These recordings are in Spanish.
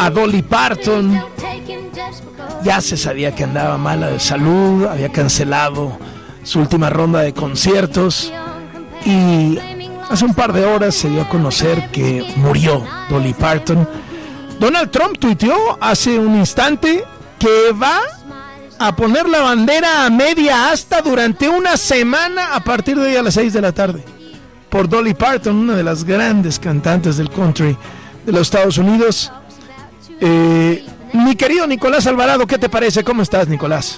a Dolly Parton. Ya se sabía que andaba mala de salud, había cancelado su última ronda de conciertos y hace un par de horas se dio a conocer que murió Dolly Parton. Donald Trump tuiteó hace un instante que va a poner la bandera a media asta durante una semana a partir de hoy a las 6 de la tarde por Dolly Parton, una de las grandes cantantes del country de los Estados Unidos. Mi querido Nicolás Alvarado, ¿qué te parece? ¿Cómo estás, Nicolás?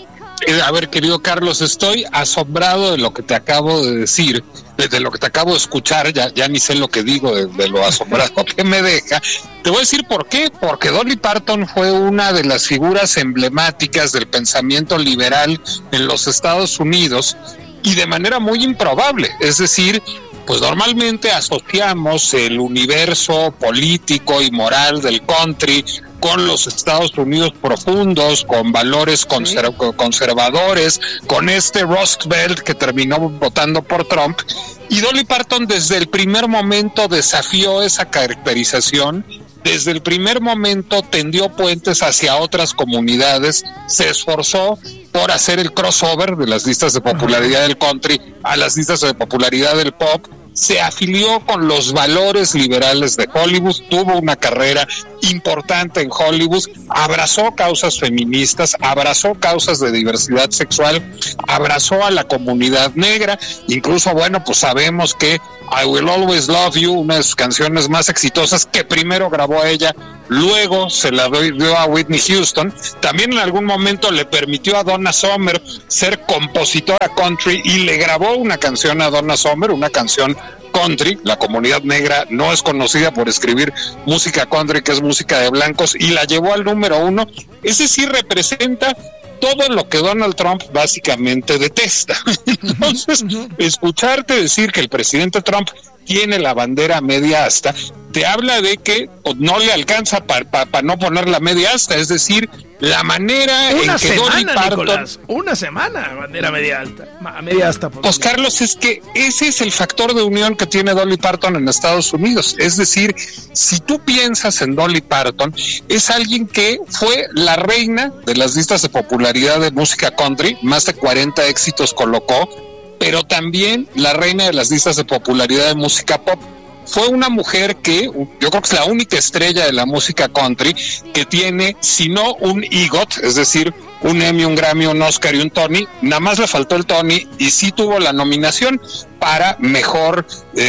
A ver, querido Carlos, estoy asombrado de lo que te acabo de decir, de lo que te acabo de escuchar, ya ni sé lo que digo, de lo asombrado que me deja. Te voy a decir por qué, porque Dolly Parton fue una de las figuras emblemáticas del pensamiento liberal en los Estados Unidos y de manera muy improbable, es decir, pues normalmente asociamos el universo político y moral del country con los Estados Unidos profundos, con valores conservadores, con este Rust Belt que terminó votando por Trump. Y Dolly Parton desde el primer momento desafió esa caracterización, desde el primer momento tendió puentes hacia otras comunidades, se esforzó por hacer el crossover de las listas de popularidad del country a las listas de popularidad del pop, se afilió con los valores liberales de Hollywood, tuvo una carrera importante en Hollywood, abrazó causas feministas, abrazó causas de diversidad sexual, abrazó a la comunidad negra, incluso, bueno, pues sabemos que I Will Always Love You, una de sus canciones más exitosas que primero grabó ella, luego se la dio a Whitney Houston, también en algún momento le permitió a Donna Summer ser compositora country y le grabó una canción a Donna Summer, una canción country. La comunidad negra no es conocida por escribir música country, que es música de blancos, y la llevó al número 1, es decir, representa todo lo que Donald Trump básicamente detesta. Entonces, escucharte decir que el presidente Trump tiene la bandera media asta, te habla de que no le alcanza para no poner la media asta, es decir, la manera en que Dolly Parton... Nicolás, una semana bandera media asta. Pues Carlos, es que ese es el factor de unión que tiene Dolly Parton en Estados Unidos, es decir, si tú piensas en Dolly Parton, es alguien que fue la reina de las listas de popularidad de música country, más de 40 éxitos colocó, pero también la reina de las listas de popularidad de música pop. Fue una mujer que yo creo que es la única estrella de la música country que tiene, si no un EGOT, es decir, un Emmy, un Grammy, un Oscar y un Tony, nada más le faltó el Tony y sí tuvo la nominación para mejor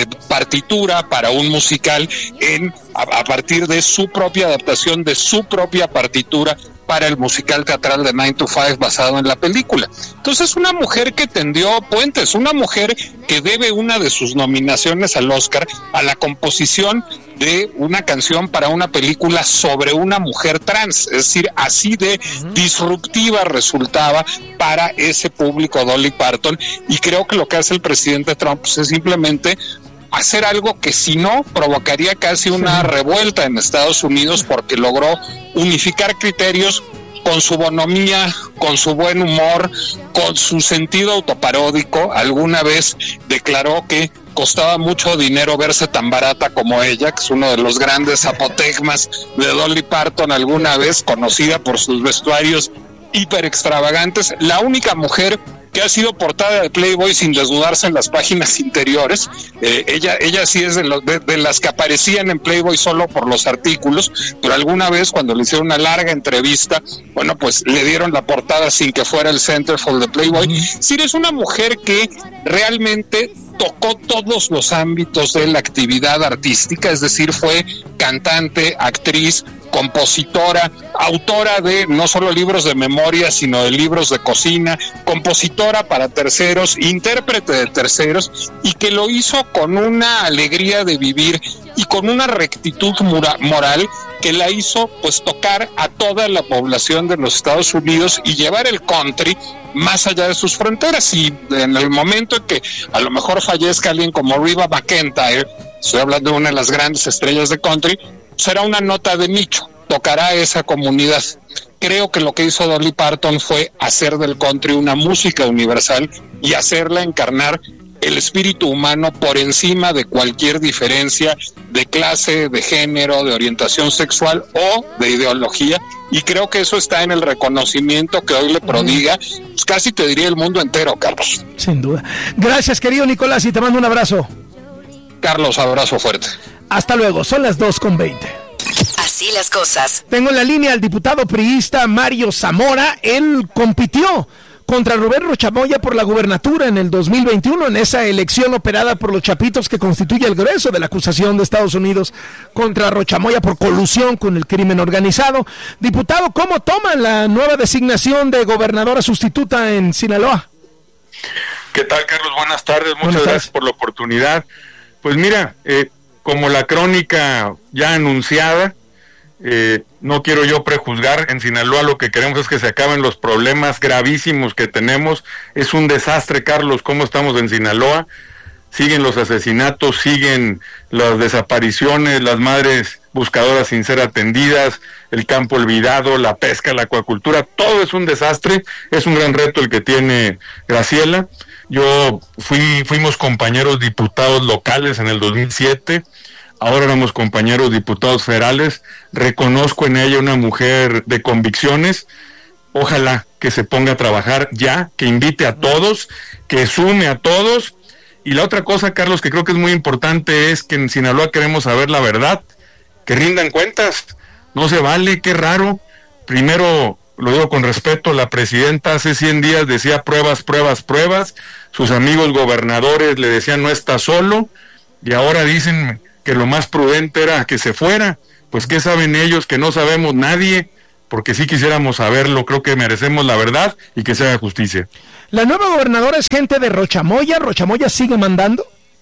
partitura para un musical a partir de su propia adaptación de su propia partitura para el musical teatral de 9 to 5 basado en la película. Entonces, una mujer que tendió puentes, una mujer que debe una de sus nominaciones al Oscar a la composición de una canción para una película sobre una mujer trans, es decir, así de disruptiva resultaba para ese público Dolly Parton, y creo que lo que hace el presidente Trump es simplemente hacer algo que si no provocaría casi una revuelta en Estados Unidos, porque logró unificar criterios con su bonomía, con su buen humor, con su sentido autoparódico. Alguna vez declaró que costaba mucho dinero verse tan barata como ella, que es uno de los grandes apotegmas de Dolly Parton, alguna vez conocida por sus vestuarios hiper extravagantes, la única mujer que ha sido portada de Playboy sin desnudarse en las páginas interiores. Ella sí es de las que aparecían en Playboy solo por los artículos, pero alguna vez cuando le hicieron una larga entrevista, bueno, pues le dieron la portada sin que fuera el centerfold de Playboy. Sí, es una mujer que realmente tocó todos los ámbitos de la actividad artística, es decir, fue cantante, actriz, compositora, autora de no solo libros de memoria, sino de libros de cocina, compositora para terceros, intérprete de terceros, y que lo hizo con una alegría de vivir y con una rectitud moral que la hizo pues tocar a toda la población de los Estados Unidos y llevar el country más allá de sus fronteras. Y en el momento en que a lo mejor fallezca alguien como Reba McEntire, estoy hablando de una de las grandes estrellas de country, será una nota de nicho, tocará a esa comunidad. Creo que lo que hizo Dolly Parton fue hacer del country una música universal y hacerla encarnar el espíritu humano por encima de cualquier diferencia de clase, de género, de orientación sexual o de ideología, y creo que eso está en el reconocimiento que hoy le prodiga, pues casi te diría el mundo entero, Carlos. Sin duda. Gracias, querido Nicolás, y te mando un abrazo. Carlos, abrazo fuerte. Hasta luego, son las 2:20. Así las cosas. Tengo en la línea al diputado priista Mario Zamora. Él compitió contra Rubén Rochamoya por la gubernatura en el 2021, en esa elección operada por los chapitos que constituye el grueso de la acusación de Estados Unidos contra Rochamoya por colusión con el crimen organizado. Diputado, ¿cómo toman la nueva designación de gobernadora sustituta en Sinaloa? ¿Qué tal, Carlos? Buenas tardes, muchas gracias por la oportunidad. Pues mira, como la crónica ya anunciada, no quiero yo prejuzgar. En Sinaloa lo que queremos es que se acaben los problemas gravísimos que tenemos. Es un desastre, Carlos, cómo estamos en Sinaloa. Siguen los asesinatos, siguen las desapariciones, las madres buscadoras sin ser atendidas, el campo olvidado, la pesca, la acuacultura, todo es un desastre. Es un gran reto el que tiene Graciela. Fuimos compañeros diputados locales en el 2007, ahora éramos compañeros diputados federales. Reconozco en ella una mujer de convicciones. Ojalá que se ponga a trabajar ya, que invite a todos, que sume a todos. Y la otra cosa, Carlos, que creo que es muy importante, es que en Sinaloa queremos saber la verdad, que rindan cuentas. No se vale, qué raro. Primero, lo digo con respeto, la presidenta hace 100 días decía pruebas, pruebas, pruebas. Sus amigos gobernadores le decían no está solo, y ahora dicen que lo más prudente era que se fuera. Pues qué saben ellos que no sabemos nadie, porque sí quisiéramos saberlo. Creo que merecemos la verdad y que se haga justicia. ¿La nueva gobernadora es gente de Rochamoya? ¿Rochamoya sigue mandando?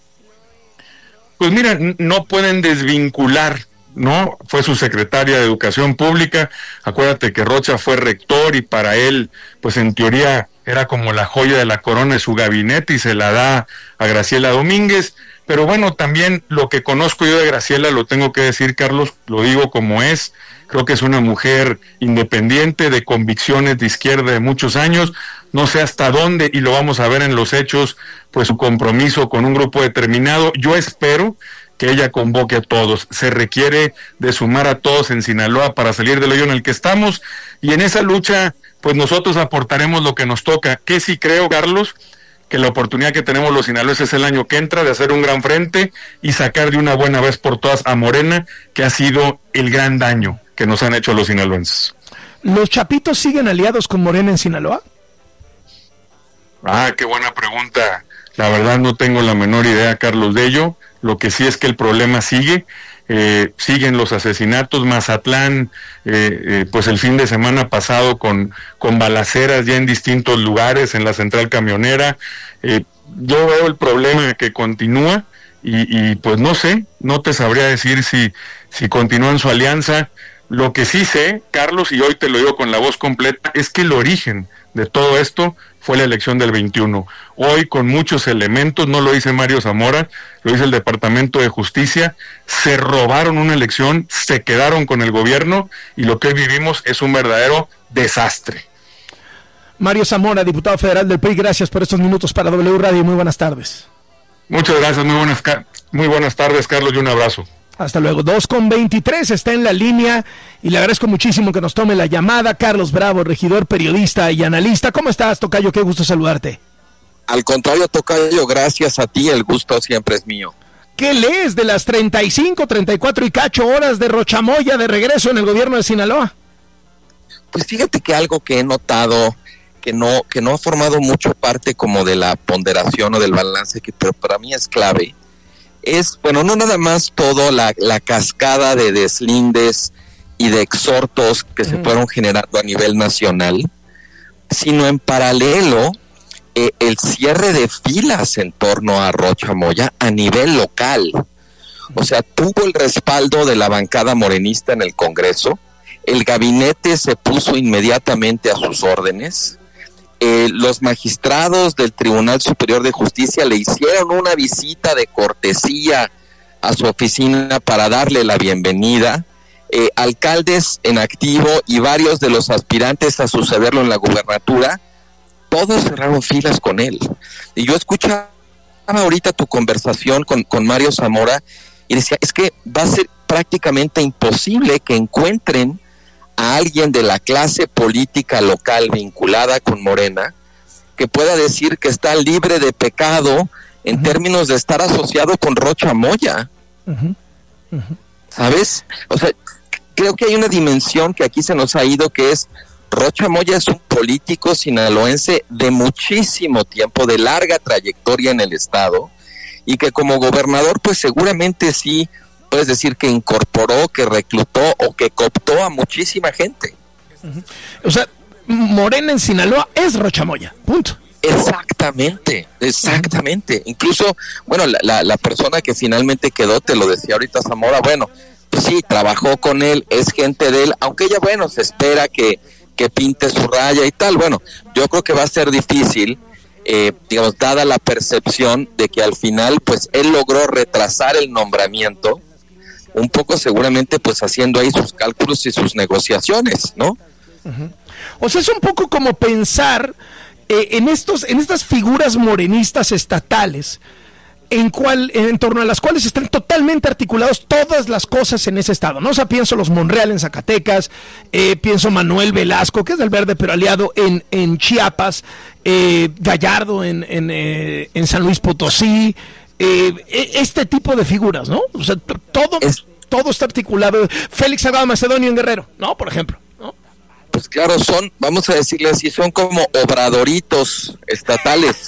Pues mira, no pueden desvincular, ¿no? Fue su secretaria de Educación Pública. Acuérdate que Rocha fue rector y para él, pues en teoría era como la joya de la corona de su gabinete y se la da a Graciela Domínguez. Pero bueno, también lo que conozco yo de Graciela, lo tengo que decir, Carlos, lo digo como es. Creo que es una mujer independiente, de convicciones de izquierda de muchos años. No sé hasta dónde, y lo vamos a ver en los hechos, pues su compromiso con un grupo determinado. Yo espero que ella convoque a todos. Se requiere de sumar a todos en Sinaloa para salir del hoyo en el que estamos, y en esa lucha, pues nosotros aportaremos lo que nos toca. Que sí creo, Carlos, que la oportunidad que tenemos los sinaloenses el año que entra de hacer un gran frente y sacar de una buena vez por todas a Morena, que ha sido el gran daño que nos han hecho los sinaloenses. ¿Los chapitos siguen aliados con Morena en Sinaloa? Qué buena pregunta. La verdad no tengo la menor idea, Carlos, de ello. Lo que sí es que el problema sigue. Siguen los asesinatos. Mazatlán, pues el fin de semana pasado con balaceras ya en distintos lugares, en la central camionera. Yo veo el problema que continúa y pues no sé, no te sabría decir si continúan su alianza. Lo que sí sé, Carlos, y hoy te lo digo con la voz completa, es que el origen de todo esto fue la elección del 21. Hoy, con muchos elementos, no lo dice Mario Zamora, lo dice el Departamento de Justicia, se robaron una elección, se quedaron con el gobierno, y lo que hoy vivimos es un verdadero desastre. Mario Zamora, diputado federal del PRI, gracias por estos minutos para W Radio. Muy buenas tardes. Muchas gracias, muy buenas tardes, Carlos, y un abrazo. Hasta luego. 2:23, está en la línea y le agradezco muchísimo que nos tome la llamada. Carlos Bravo, regidor, periodista y analista. ¿Cómo estás, tocayo? Qué gusto saludarte. Al contrario, tocayo, gracias a ti, el gusto siempre es mío. ¿Qué lees de las 35, 34 y cacho horas de Rochamoya de regreso en el gobierno de Sinaloa? Pues fíjate que algo que he notado, que no ha formado mucho parte como de la ponderación o del balance, pero para mí es clave, es, bueno, no nada más todo la cascada de deslindes y de exhortos que se fueron generando a nivel nacional, sino en paralelo el cierre de filas en torno a Rochamoya a nivel local. O sea, tuvo el respaldo de la bancada morenista en el Congreso, el gabinete se puso inmediatamente a sus órdenes, los magistrados del Tribunal Superior de Justicia le hicieron una visita de cortesía a su oficina para darle la bienvenida, alcaldes en activo y varios de los aspirantes a sucederlo en la gubernatura, todos cerraron filas con él. Y yo escuchaba ahorita tu conversación con Mario Zamora y decía, es que va a ser prácticamente imposible que encuentren a alguien de la clase política local vinculada con Morena que pueda decir que está libre de pecado en términos de estar asociado con Rocha Moya. ¿Sabes? O sea, creo que hay una dimensión que aquí se nos ha ido, que es Rocha Moya es un político sinaloense de muchísimo tiempo, de larga trayectoria en el estado, y que como gobernador pues seguramente sí puedes decir que incorporó, que reclutó o que cooptó a muchísima gente. O sea, Morena en Sinaloa es Rocha Moya, punto. Exactamente. Incluso, bueno, la persona que finalmente quedó, te lo decía ahorita Zamora, bueno, pues sí, trabajó con él, es gente de él, aunque ella, bueno, se espera que pinte su raya y tal. Bueno, yo creo que va a ser difícil, digamos, dada la percepción de que al final, pues, él logró retrasar el nombramiento, un poco seguramente, pues, haciendo ahí sus cálculos y sus negociaciones, ¿no? O sea, es un poco como pensar en estas figuras morenistas estatales, en torno a las cuales están totalmente articulados todas las cosas en ese estado, ¿no? O sea, pienso los Monreal en Zacatecas, pienso Manuel Velasco, que es del Verde pero aliado en Chiapas, Gallardo en San Luis Potosí, este tipo de figuras, ¿no? O sea, todo está articulado. Félix Salgado Macedonio en Guerrero, ¿no? Por ejemplo, ¿no? Pues claro, son, vamos a decirle así, son como obradoritos estatales.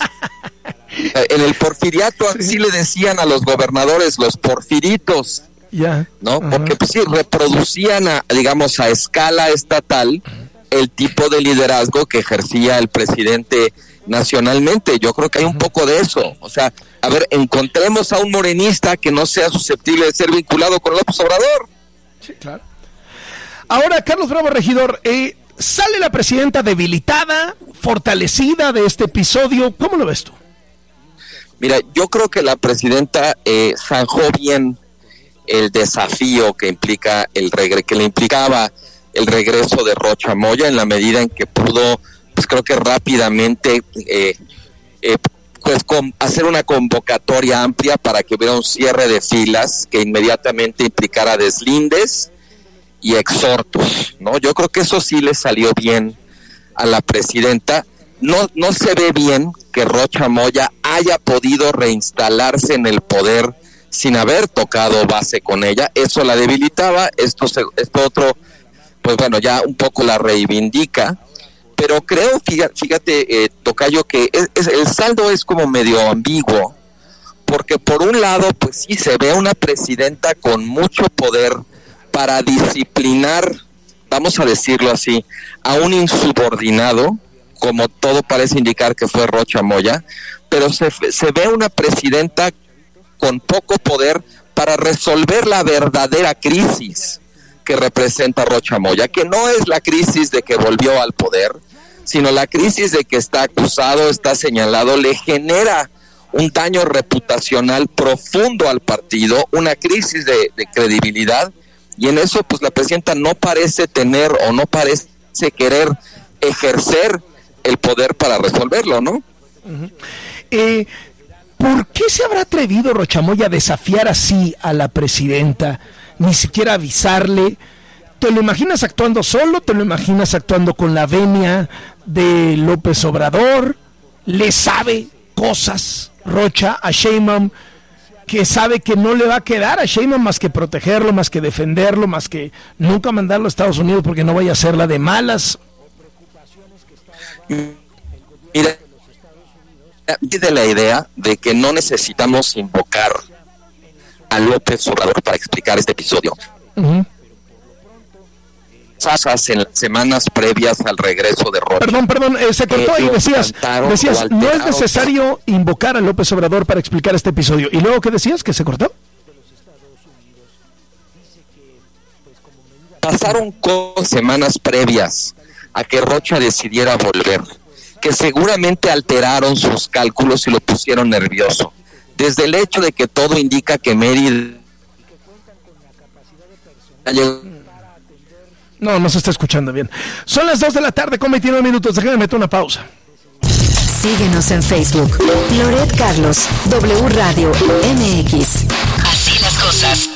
En el porfiriato así le decían a los gobernadores, los porfiritos, ¿no? Porque pues sí, reproducían digamos a escala estatal el tipo de liderazgo que ejercía el presidente nacionalmente. Yo creo que hay un poco de eso. O sea, a ver, encontremos a un morenista que no sea susceptible de ser vinculado con López Obrador. Sí, claro. Ahora, Carlos Bravo, regidor, sale la presidenta debilitada, fortalecida de este episodio. ¿Cómo lo ves tú? Mira, yo creo que la presidenta zanjó bien el desafío que le implicaba el regreso de Rocha Moya, en la medida en que pudo, pues creo que rápidamente, hacer una convocatoria amplia para que hubiera un cierre de filas que inmediatamente implicara deslindes y exhortos, ¿no? Yo creo que eso sí le salió bien a la presidenta. No se ve bien que Rocha Moya haya podido reinstalarse en el poder sin haber tocado base con ella. Eso la debilitaba, esto otro, pues bueno, ya un poco la reivindica. Pero creo, fíjate, Tocayo, que el saldo es como medio ambiguo, porque por un lado, pues sí, se ve una presidenta con mucho poder para disciplinar, vamos a decirlo así, a un insubordinado, como todo parece indicar que fue Rocha Moya, pero se ve una presidenta con poco poder para resolver la verdadera crisis que representa Rocha Moya, que no es la crisis de que volvió al poder, sino la crisis de que está acusado, está señalado, le genera un daño reputacional profundo al partido, una crisis de credibilidad, y en eso pues la presidenta no parece tener o no parece querer ejercer el poder para resolverlo, ¿no? ¿Por qué se habrá atrevido Rocha Moya a desafiar así a la presidenta? Ni siquiera avisarle. ¿Te lo imaginas actuando solo? ¿Te lo imaginas actuando con la venia de López Obrador? ¿Le sabe cosas Rocha a Sheinbaum que sabe que no le va a quedar a Sheinbaum más que protegerlo, más que defenderlo, más que nunca mandarlo a Estados Unidos porque no vaya a ser la de malas? Mira, de la idea de que no necesitamos invocar a López Obrador para explicar este episodio. En las semanas previas al regreso de Rocha. Perdón, se cortó y decías, no es necesario invocar a López Obrador para explicar este episodio. ¿Y luego qué decías? ¿Que se cortó? Pasaron semanas previas a que Rocha decidiera volver, que seguramente alteraron sus cálculos y lo pusieron nervioso. Desde el hecho de que todo indica que Mérida... No se está escuchando bien. Son las 2 de la tarde con 29 minutos. Déjame meter una pausa. Síguenos en Facebook. Loret Carlos, W Radio MX. Así las cosas.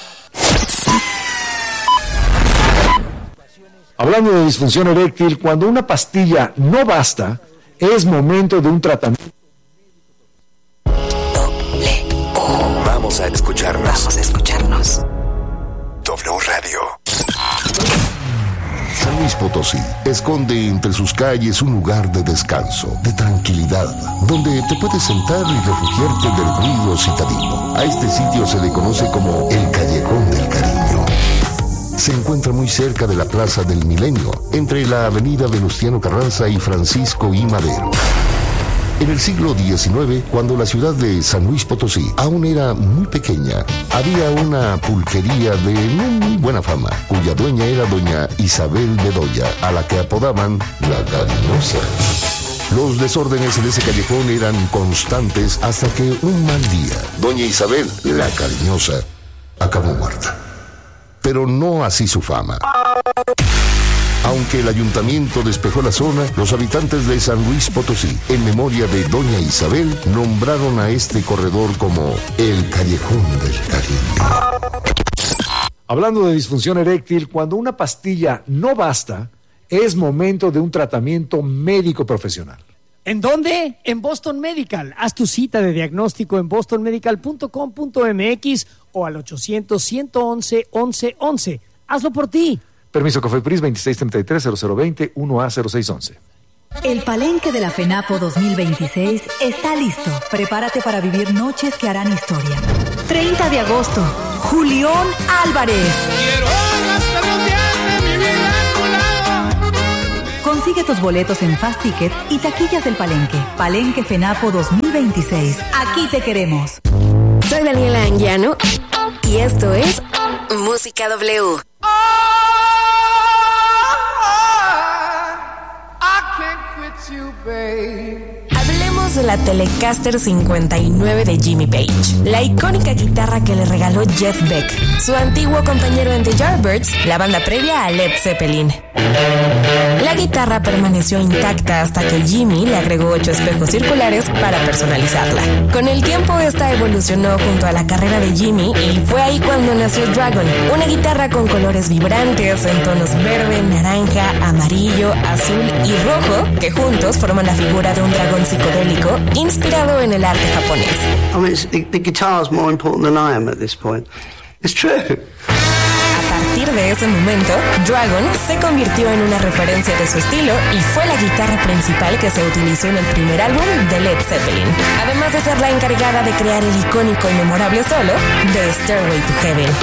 Hablando de disfunción eréctil, cuando una pastilla no basta, es momento de un tratamiento. Vamos a escucharnos. W Radio. San Luis Potosí esconde entre sus calles un lugar de descanso, de tranquilidad, donde te puedes sentar y refugiarte del ruido citadino. A este sitio se le conoce como el Callejón del Cariño. Se encuentra muy cerca de la Plaza del Milenio, entre la avenida Venustiano Carranza y Francisco I. Madero. En el siglo XIX, cuando la ciudad de San Luis Potosí aún era muy pequeña, había una pulquería de no muy buena fama, cuya dueña era doña Isabel Bedoya, a la que apodaban la Cariñosa. Los desórdenes en ese callejón eran constantes hasta que un mal día, doña Isabel, la Cariñosa, acabó muerta. Pero no así su fama. Aunque el ayuntamiento despejó la zona, los habitantes de San Luis Potosí, en memoria de doña Isabel, nombraron a este corredor como el Callejón del Cariño. Hablando de disfunción eréctil, cuando una pastilla no basta, es momento de un tratamiento médico profesional. ¿En dónde? En Boston Medical. Haz tu cita de diagnóstico en bostonmedical.com.mx o al 800-111-1111. Hazlo por ti. Permiso COFEPRIS 2633-0020 1A0611. El Palenque de la FENAPO 2026 está listo. Prepárate para vivir noches que harán historia. 30 de agosto, Julión Álvarez. Consigue tus boletos en Fast Ticket y taquillas del Palenque. Palenque FENAPO 2026. Aquí te queremos. Soy Daniela Anguiano y esto es Música W. Hablemos de la Telecaster 59 de Jimmy Page, la icónica guitarra que le regaló Jeff Beck, su antiguo compañero en The Yardbirds, la banda previa a Led Zeppelin. La guitarra permaneció intacta hasta que Jimmy le agregó 8 espejos circulares para personalizarla. Con el tiempo esta evolucionó junto a la carrera de Jimmy y fue ahí cuando nació Dragon, una guitarra con colores vibrantes en tonos verde, naranja, amarillo, azul y rojo que juntos forman la figura de un dragón psicodélico inspirado en el arte japonés. I mean, the guitar's more important than I am at this point. It's true. A partir de ese momento, Dragon se convirtió en una referencia de su estilo y fue la guitarra principal que se utilizó en el primer álbum de Led Zeppelin, además de ser la encargada de crear el icónico y memorable solo de Stairway to Heaven.